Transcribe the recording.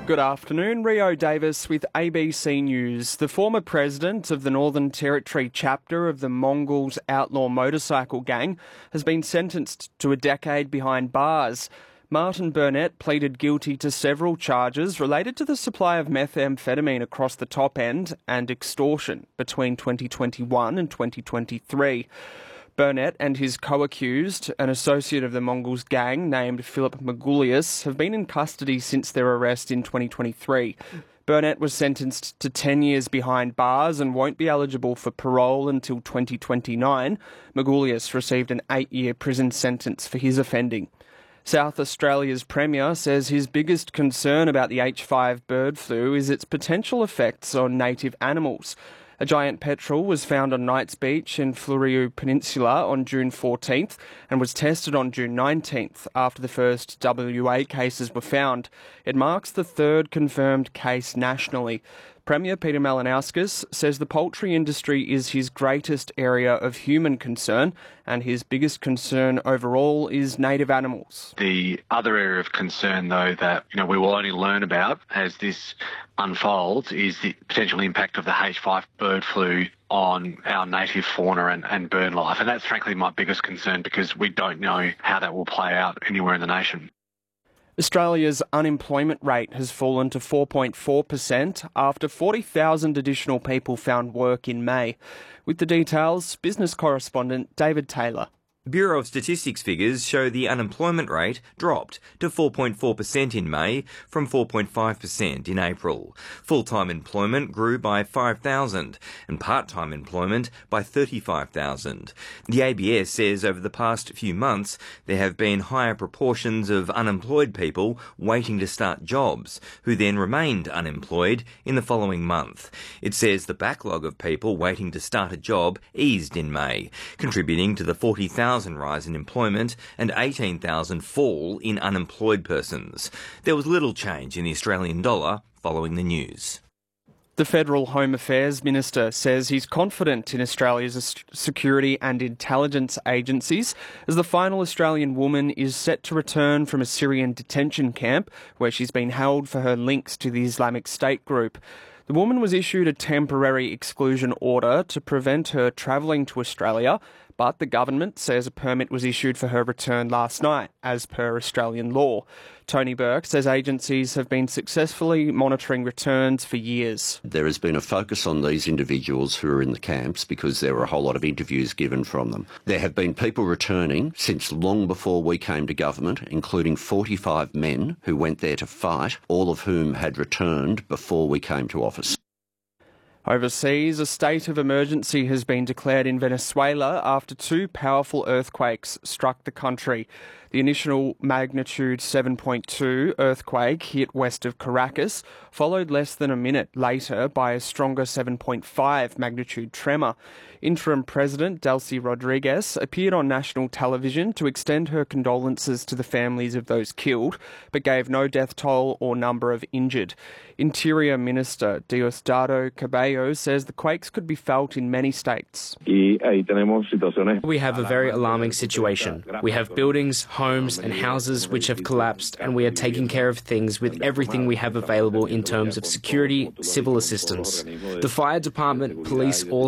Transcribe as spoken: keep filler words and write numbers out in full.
Good afternoon, Rio Davis with A B C News. The former president of the Northern Territory chapter of the Mongols outlaw motorcycle gang has been sentenced to a decade behind bars. Martin Burnett pleaded guilty to several charges related to the supply of methamphetamine across the top end and extortion between twenty twenty-one and twenty twenty-three. Burnett and his co-accused, an associate of the Mongols gang named Philip Magoulias, have been in custody since their arrest in twenty twenty-three. Burnett was sentenced to ten years behind bars and won't be eligible for parole until twenty twenty-nine. Magoulias received an eight-year prison sentence for his offending. South Australia's Premier says his biggest concern about the H five bird flu is its potential effects on native animals. A giant petrel was found on Knights Beach in Fleurieu Peninsula on June fourteenth and was tested on June nineteenth after the first W A cases were found. It marks the third confirmed case nationally. Premier Peter Malinauskas says the poultry industry is his greatest area of human concern and his biggest concern overall is native animals. The other area of concern, though, that you know we will only learn about as this unfolds is the potential impact of the H five bird flu on our native fauna and, and bird life. And that's frankly my biggest concern because we don't know how that will play out anywhere in the nation. Australia's unemployment rate has fallen to four point four percent after forty thousand additional people found work in May. With the details, business correspondent David Taylor. Bureau of Statistics figures show the unemployment rate dropped to four point four percent in May from four point five percent in April. Full-time employment grew by five thousand and part-time employment by thirty-five thousand. The A B S says over the past few months there have been higher proportions of unemployed people waiting to start jobs, who then remained unemployed in the following month. It says the backlog of people waiting to start a job eased in May, contributing to the forty thousand rise in employment and eighteen thousand fall in unemployed persons. There was little change in the Australian dollar following the news. The Federal Home Affairs Minister says he's confident in Australia's security and intelligence agencies as the final Australian woman is set to return from a Syrian detention camp where she's been held for her links to the Islamic State group. The woman was issued a temporary exclusion order to prevent her travelling to Australia, but the government says a permit was issued for her return last night, as per Australian law. Tony Burke says agencies have been successfully monitoring returns for years. There has been a focus on these individuals who are in the camps because there were a whole lot of interviews given from them. There have been people returning since long before we came to government, including forty-five men who went there to fight, all of whom had returned before we came to office. Overseas, a state of emergency has been declared in Venezuela after two powerful earthquakes struck the country. The initial magnitude seven point two earthquake hit west of Caracas, followed less than a minute later by a stronger seven point five magnitude tremor. Interim President Delcy Rodriguez appeared on national television to extend her condolences to the families of those killed, but gave no death toll or number of injured. Interior Minister Diosdado Cabello says the quakes could be felt in many states. We have a very alarming situation. We have buildings, homes and houses which have collapsed, and we are taking care of things with everything we have available in terms of security, civil assistance. The fire department, police all